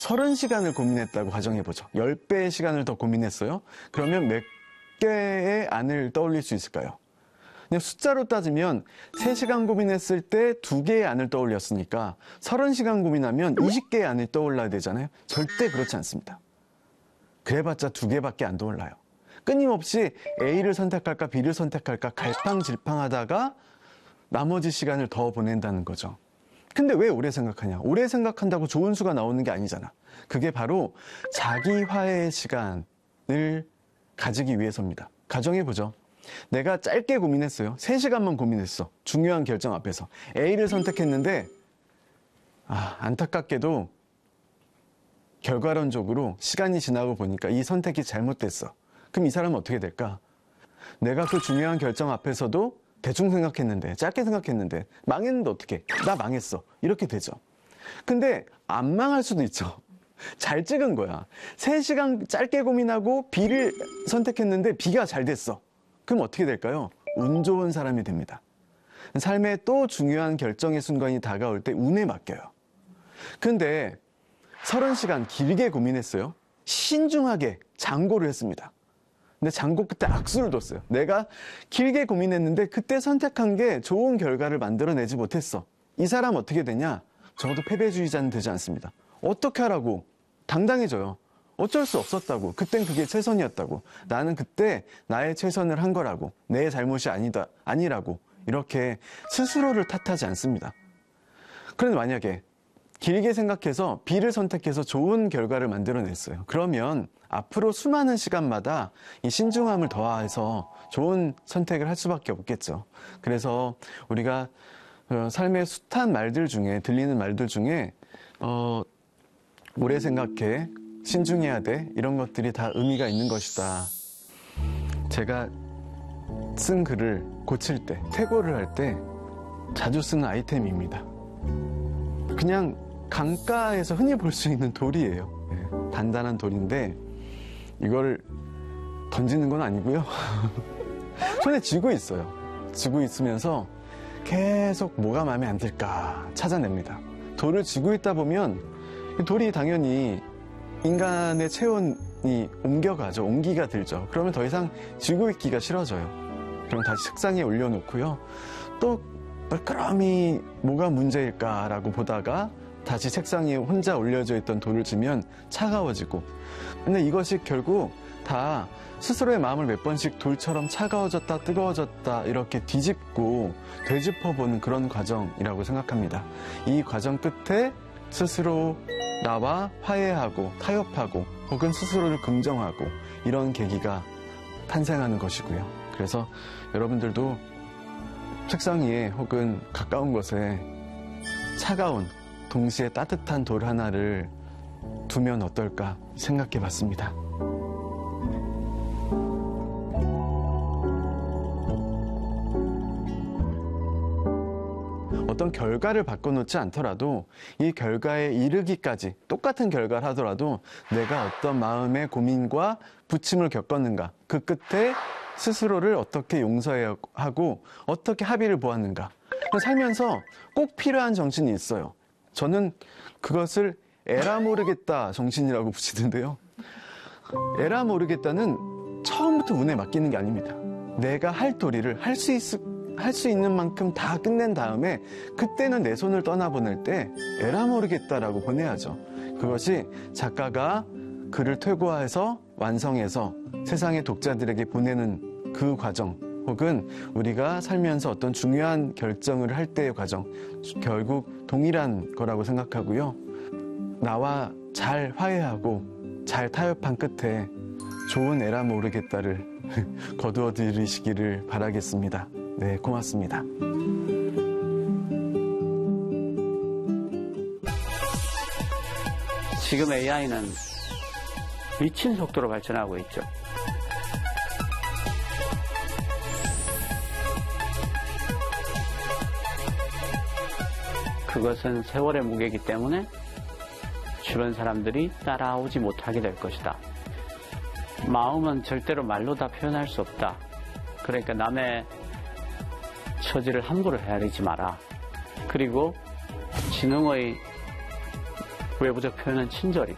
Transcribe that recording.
30시간을 고민했다고 가정해보죠. 10배의 시간을 더 고민했어요. 그러면 몇 개의 안을 떠올릴 수 있을까요? 그냥 숫자로 따지면 3시간 고민했을 때 2개의 안을 떠올렸으니까 30시간 고민하면 20개의 안을 떠올라야 되잖아요. 절대 그렇지 않습니다. 그래봤자 2개밖에 안 떠올라요. 끊임없이 A를 선택할까 B를 선택할까 갈팡질팡하다가 나머지 시간을 더 보낸다는 거죠. 근데 왜 오래 생각하냐? 오래 생각한다고 좋은 수가 나오는 게 아니잖아. 그게 바로 자기 화해의 시간을 가지기 위해서입니다. 가정해보죠. 내가 짧게 고민했어요. 3시간만 고민했어. 중요한 결정 앞에서. A를 선택했는데 안타깝게도 결과론적으로 시간이 지나고 보니까 이 선택이 잘못됐어. 그럼 이 사람은 어떻게 될까? 내가 그 중요한 결정 앞에서도 대충 생각했는데, 짧게 생각했는데 망했는데 어떡해? 나 망했어. 이렇게 되죠. 근데 안 망할 수도 있죠. 잘 찍은 거야. 3시간 짧게 고민하고 B를 선택했는데 B가 잘 됐어. 그럼 어떻게 될까요? 운 좋은 사람이 됩니다. 삶에 또 중요한 결정의 순간이 다가올 때 운에 맡겨요. 근데 30시간 길게 고민했어요. 신중하게 장고를 했습니다. 근데 장고 끝에 악수를 뒀어요. 내가 길게 고민했는데 그때 선택한 게 좋은 결과를 만들어내지 못했어. 이 사람 어떻게 되냐? 적어도 패배주의자는 되지 않습니다. 어떻게 하라고? 당당해져요. 어쩔 수 없었다고. 그땐 그게 최선이었다고. 나는 그때 나의 최선을 한 거라고. 내 잘못이 아니라고. 이렇게 스스로를 탓하지 않습니다. 그런데 만약에 길게 생각해서 B를 선택해서 좋은 결과를 만들어냈어요. 그러면 앞으로 수많은 시간마다 이 신중함을 더해서 좋은 선택을 할 수밖에 없겠죠. 그래서 우리가 삶의 숱한 말들 중에, 들리는 말들 중에 오래 생각해, 신중해야 돼, 이런 것들이 다 의미가 있는 것이다. 제가 쓴 글을 고칠 때, 퇴고를 할 때 자주 쓰는 아이템입니다. 그냥 강가에서 흔히 볼 수 있는 돌이에요. 단단한 돌인데 이걸 던지는 건 아니고요. 손에 쥐고 있어요. 쥐고 있으면서 계속 뭐가 마음에 안 들까 찾아냅니다. 돌을 쥐고 있다 보면 돌이 당연히 인간의 체온이 옮겨가죠. 온기가 들죠. 그러면 더 이상 쥐고 있기가 싫어져요. 그럼 다시 책상에 올려놓고요. 또 그럼이 뭐가 문제일까라고 보다가 다시 책상에 혼자 올려져 있던 돌을 쥐면 차가워지고, 근데 이것이 결국 다 스스로의 마음을 몇 번씩 돌처럼 차가워졌다 뜨거워졌다 이렇게 뒤집고 되짚어보는 그런 과정이라고 생각합니다. 이 과정 끝에 스스로 나와 화해하고 타협하고 혹은 스스로를 긍정하고 이런 계기가 탄생하는 것이고요. 그래서 여러분들도 책상 위에 혹은 가까운 곳에 차가운 동시에 따뜻한 돌 하나를 두면 어떨까 생각해 봤습니다. 어떤 결과를 바꿔놓지 않더라도 이 결과에 이르기까지 똑같은 결과를 하더라도 내가 어떤 마음의 고민과 부침을 겪었는가, 그 끝에 스스로를 어떻게 용서하고 어떻게 합의를 보았는가. 살면서 꼭 필요한 정신이 있어요. 저는 그것을 에라 모르겠다 정신이라고 붙이는데요. 에라 모르겠다는 처음부터 운에 맡기는 게 아닙니다. 내가 할 도리를 할 수 있는 만큼 다 끝낸 다음에 그때는 내 손을 떠나보낼 때 에라 모르겠다라고 보내야죠. 그것이 작가가 글을 퇴고해서 완성해서 세상의 독자들에게 보내는 그 과정, 혹은 우리가 살면서 어떤 중요한 결정을 할 때의 과정, 결국 동일한 거라고 생각하고요. 나와 잘 화해하고 잘 타협한 끝에 좋은 에라 모르겠다를 거두어 들으시기를 바라겠습니다. 네, 고맙습니다. 지금 AI는 미친 속도로 발전하고 있죠. 그것은 세월의 무게이기 때문에 주변 사람들이 따라오지 못하게 될 것이다. 마음은 절대로 말로 다 표현할 수 없다. 그러니까 남의 처지를 함부로 헤아리지 마라. 그리고 지능의 외부적 표현은 친절이다.